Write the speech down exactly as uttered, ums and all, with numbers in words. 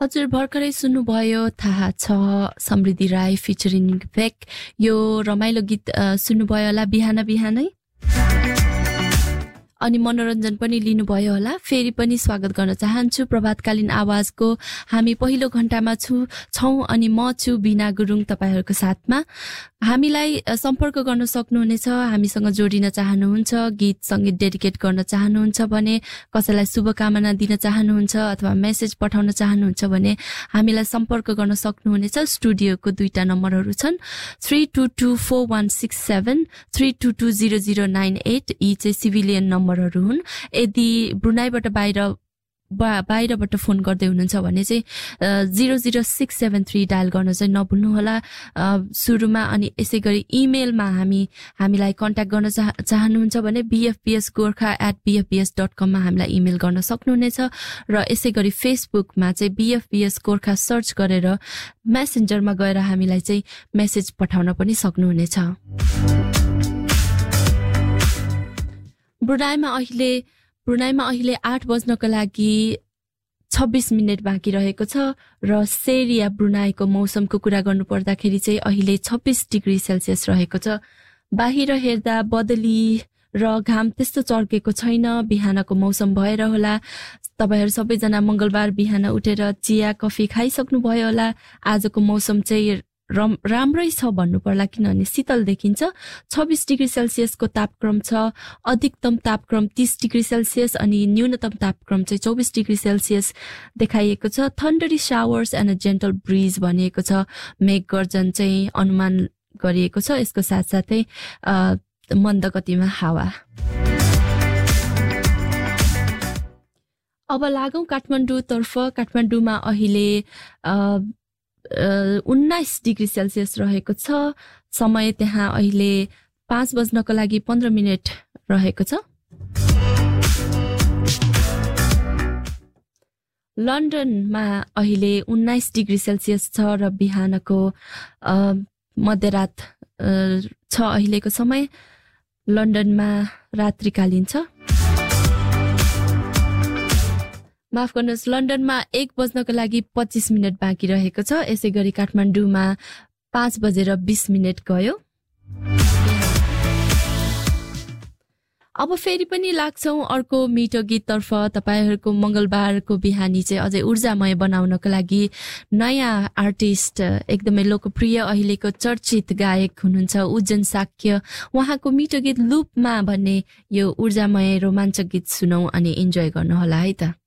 हजुर भर्खरै सुन्नुभयो थाहा छ समृद्धि राई फिचरिङ भेक यो रमाइलो गीत सुन्नुभयो होला बिहान बिहानै अनि मनोरञ्जन पनि लिनुभयो होला फेरि पनि स्वागत गर्न चाहन्छु प्रभातकालीन आवाजको हामी पहिलो घण्टामा छु छौं अनि म छु बिना गुरुङ तपाईहरुको साथमा हामीलाई सम्पर्क गर्न सक्नुहुनेछ हामीसँग जोडिन चाहनुहुन्छ गीत संगीत डेडिकेट गर्न चाहनुहुन्छ भने कसैलाई शुभकामना दिन चाहनुहुन्छ अथवा मेसेज पठाउन चाहनुहुन्छ भने हामीलाई सम्पर्क गर्न सक्नुहुनेछ स्टुडियोको दुईटा नम्बरहरू छन् three two two four one six seven three two two zero zero nine at यी चाहिँ सिभिलियन नम्बरहरू हुन् यदि ब्रुनाईबाट बाहिर बाहिरबाट फोन गर्दै हुनुहुन्छ भने चाहिँ zero zero six seven three dial गर्न चाहिँ नभुल्नु होला सुरुमा अनि यसैगरी इमेलमा हामी हामीलाई कन्ट्याक्ट गर्न चाहनुहुन्छ भने b f p s gorkha at b f p s dot com मा हामीलाई इमेल गर्न सक्नुहुनेछ र यसैगरी फेसबुकमा चाहिँ b f p s gorkha search गरेर मेसेन्जरमा गएर हामीलाई चाहिँ मेसेज पठाउन पनि सक्नुहुनेछ ब्रुनाईमा अहिले ब्रुनाईमा अहिले आठ बज्नको लागि छब्बीस मिनेट बाँकी रहेको छ र सेरिया ब्रुनाईको मौसमको कुरा गर्नु पर्दाखेरि चाहिँ अहिले छब्बीस डिग्री सेल्सियस रहेको छ बाहिर हेर्दा बदली र घाम त्यस्तो चर्केको छैन बिहानको मौसम भएर होला तपाईहरु सबैजना मंगलबार बिहान उठेर चिया कफी खाइसक्नु भयो होला आजको मौसम चाहिँ राम्रै छ भन्नु पर्ला किनभने शीतल देखिन्छ छब्बीस डिग्री सेल्सियसको तापक्रम छ अधिकतम तापक्रम तीस डिग्री सेल्सियस अनि न्यूनतम तापक्रम चाहिँ चौबीस डिग्री सेल्सियस देखाइएको छ थन्डरी showers and a gentle bridge भनिएको छ मेघ गर्जन चाहिँ अनुमान गरिएको छ यसको साथसाथै मन्द गतिमा हावा अब लागौं काठमाडौँ तर्फ काठमाडौँमा अहिले उन्नाइस डिग्री सेल्सियस रहेको छ समय त्यहाँ अहिले पाँच बज्नको लागि पन्ध्र मिनेट रहेको छ लन्डनमा अहिले उन्नाइस डिग्री सेल्सियस छ र बिहानको मध्यरात छ अहिलेको समय लन्डनमा रात्रिकालीन छ माफ गर्नुहोस् लन्डनमा एक बज्नको लागि पच्चीस मिनेट बाँकी रहेको छ यसैगरी काठमाडौँमा पाँच बजेर बीस मिनेट गयो अब फेरि पनि लाग्छौं अर्को मिठो गीततर्फ तपाईहरुको मंगलबारको बिहानी चाहिँ अझै ऊर्जामय बनाउनको लागि नयाँ आर्टिस्ट एकदमै लोकप्रिय अहिलेको चर्चित गायक हुनुहुन्छ उज्जन साक्य उहाँको मिठो गीत लुपमा भन्ने यो ऊर्जामय रोमाञ्चक गीत सुनौ अनि इन्जोय गर्नु होला है त